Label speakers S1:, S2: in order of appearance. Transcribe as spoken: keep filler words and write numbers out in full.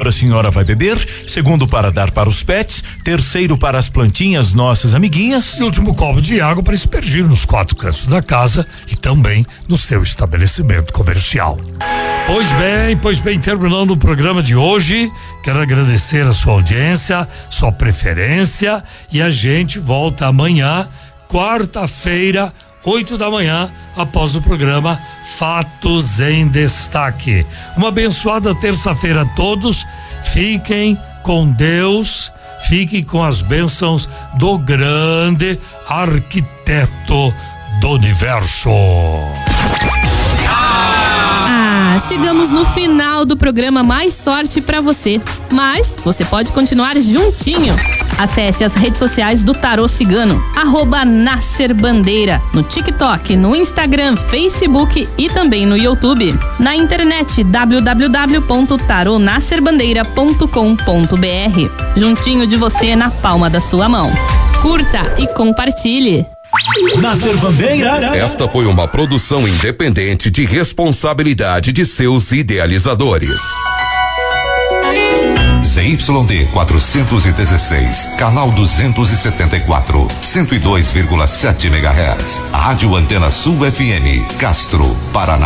S1: a senhora vai beber, segundo para dar para os pets, terceiro para as plantinhas nossas amiguinhas
S2: e último copo de água para aspergir nos quatro cantos da casa e também no seu estabelecimento comercial. Pois bem, pois bem, terminando o programa de hoje, quero agradecer a sua audiência, sua preferência e a gente volta amanhã, quarta-feira, oito da manhã, após o programa Fatos em Destaque. Uma abençoada terça-feira a todos, fiquem com Deus, fiquem com as bênçãos do grande arquiteto do universo.
S3: Ah, chegamos no final do programa. Mais sorte pra você. Mas você pode continuar juntinho. Acesse as redes sociais do Tarô Cigano, arroba Nascer Bandeira, no TikTok, no Instagram, Facebook e também no YouTube. Na internet, w w w ponto tarô nascer bandeira ponto com ponto b r. Juntinho de você, na palma da sua mão. Curta e compartilhe.
S1: Nascer Bandeira.
S4: Esta foi uma produção independente de responsabilidade de seus idealizadores.
S5: Z Y D quatrocentos e dezesseis, canal duzentos e setenta e quatro, cento e dois vírgula sete megahertz. Rádio Antena Sul F M, Castro, Paraná.